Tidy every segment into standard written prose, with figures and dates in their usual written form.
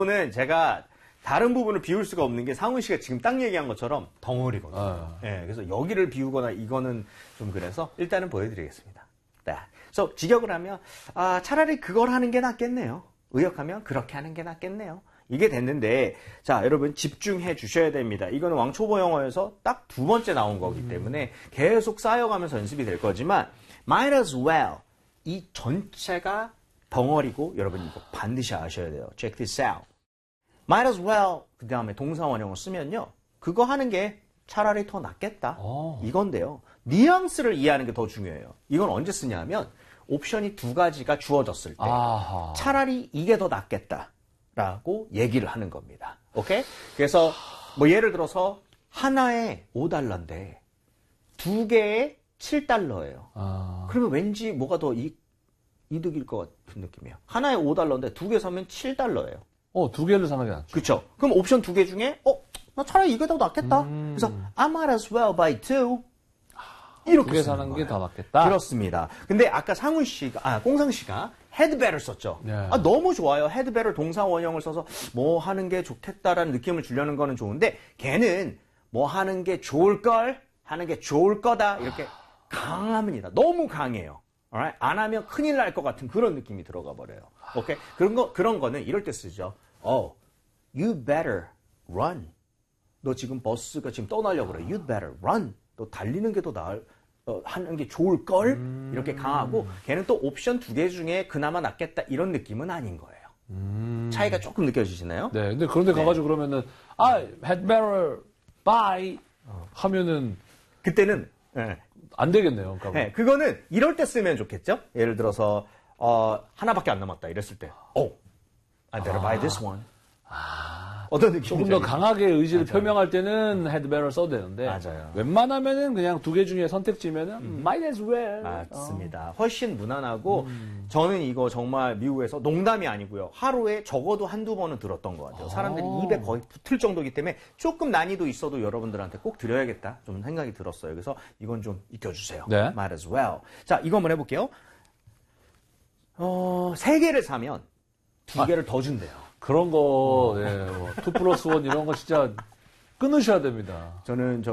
는 제가 다른 부분을 비울 수가 없는 게 상훈 씨가 지금 딱 얘기한 것처럼 덩어리거든요. 네, 그래서 여기를 비우거나 이거는 좀 그래서 일단은 보여드리겠습니다. 네. 그래서 직역을 하면 차라리 그걸 하는 게 낫겠네요. 의역하면 그렇게 하는 게 낫겠네요. 이게 됐는데 자 여러분 집중해 주셔야 됩니다. 이거는 왕초보 영어에서 딱 두 번째 나온 거기 때문에 계속 쌓여가면서 연습이 될 거지만 might as well 이 전체가 덩어리고 여러분 이거 반드시 아셔야 돼요. Check this out. might as well 그 다음에 동사 원형을 쓰면요. 그거 하는 게 차라리 더 낫겠다. 이건데요. 뉘앙스를 이해하는 게 더 중요해요. 이건 언제 쓰냐 하면 옵션이 두 가지가 주어졌을 때 차라리 이게 더 낫겠다라고 얘기를 하는 겁니다. 오케이? 그래서 뭐 예를 들어서 하나에 $5인데 두 개에 $7예요. 그러면 왠지 뭐가 더 이득일 것 같은 느낌이에요. 하나에 $5인데 두 개 사면 $7예요. 두 개를 사는 게 낫죠. 그렇죠. 그럼 옵션 두 개 중에 나 차라리 이게 더 낫겠다. 그래서 I might as well buy two. 이렇게 두 개 사는 게 더 낫겠다. 그렇습니다. 근데 아까 상훈 씨가, 꽁상 씨가 had better 썼죠. 네. 너무 좋아요. had better 동사 원형을 써서 뭐 하는 게 좋겠다라는 느낌을 주려는 거는 좋은데 걔는 뭐 하는 게 좋을 걸, 하는 게 좋을 거다 이렇게 강합니다. 너무 강해요. Alright? 안 하면 큰일 날 것 같은 그런 느낌이 들어가 버려요. 오케이? 그런 거는 이럴 때 쓰죠. You better run. 너 지금 버스가 지금 떠나려고 그래. You better run. 너 달리는 게 더 하는 게 좋을 걸. 이렇게 강하고 걔는 또 옵션 두 개 중에 그나마 낫겠다 이런 느낌은 아닌 거예요. 차이가 조금 느껴지시나요? 네. 근데 그런데 가가지고 그러면은 had better buy 하면은 그때는 안 되겠네요. 그러니까 네, 그거는 이럴 때 쓰면 좋겠죠? 예를 들어서 하나밖에 안 남았다 이랬을 때 I better buy this one. 어떤 느낌이죠? 조금 더 강하게 의지를 표명할 때는 had better 써도 되는데 맞아요. 웬만하면은 그냥 두 개 중에 선택지면은 might as well. 맞습니다. 훨씬 무난하고 저는 이거 정말 미국에서 농담이 아니고요. 하루에 적어도 한두 번은 들었던 것 같아요. 사람들이 입에 거의 붙을 정도이기 때문에 조금 난이도 있어도 여러분들한테 꼭 드려야겠다 좀 생각이 들었어요. 그래서 이건 좀 익혀주세요. 네. Might as well. 자, 이거 한번 해볼게요. 3개를 사면 2개를 더 준대요. 그런 거, 2+1 이런 거 진짜 끊으셔야 됩니다. 저는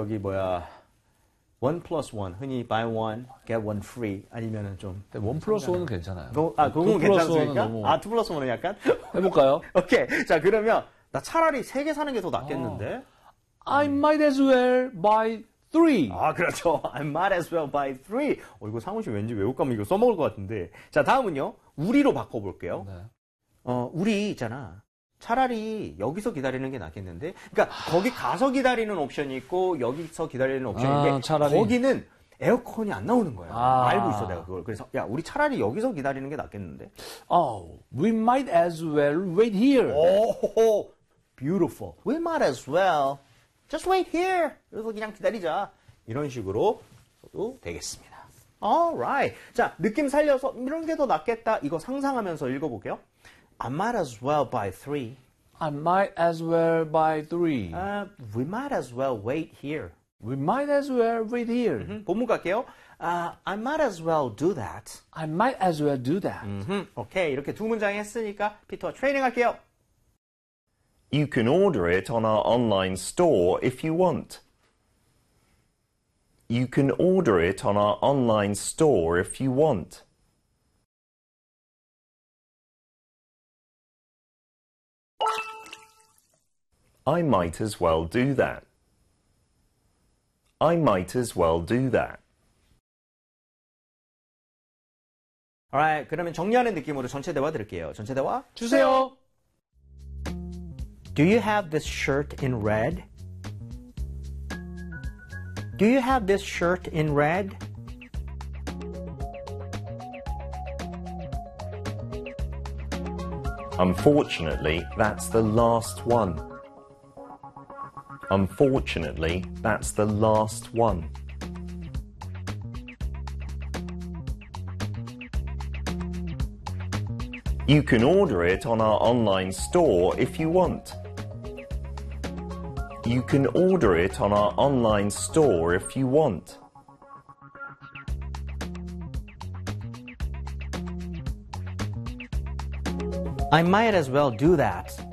1+1, 흔히 buy one, get one free, 아니면은 좀. 1+1은 괜찮아요. 그건 괜찮습니까? 2+1은 약간? 해볼까요? 오케이. 자, 그러면, 나 차라리 3개 사는 게 더 낫겠는데? I might as well buy 3. 그렇죠. I might as well buy 3. 이거 상훈 씨 왠지 외국 가면 이거 써먹을 것 같은데. 자, 다음은요. 우리로 바꿔볼게요. 네. 우리 있잖아. 차라리 여기서 기다리는 게 낫겠는데? 그러니까 거기 가서 기다리는 옵션이 있고 여기서 기다리는 옵션인데 거기는 에어컨이 안 나오는 거예요. 알고 있어 내가 그걸. 그래서 야 우리 차라리 여기서 기다리는 게 낫겠는데? We might as well wait here. Beautiful. We might as well just wait here. 여기서 그냥 기다리자. 이런 식으로 써도 되겠습니다. Alright. 자 느낌 살려서 이런 게 더 낫겠다. 이거 상상하면서 읽어볼게요. I might as well buy 3. I might as well buy 3. We might as well wait here. We might as well wait here. 본문 갈게요. I might as well do that. I might as well do that. 오케이. 이렇게 두 문장 했으니까 피터와 트레이닝 할게요. You can order it on our online store if you want. You can order it on our online store if you want. I might as well do that. I might as well do that. Alright, 그러면 정리하는 느낌으로 전체 대화 들을게요. 전체 대화 주세요. Do you have this shirt in red? Do you have this shirt in red? Unfortunately, that's the last one. Unfortunately, that's the last one. You can order it on our online store if you want. You can order it on our online store if you want. I might as well do that.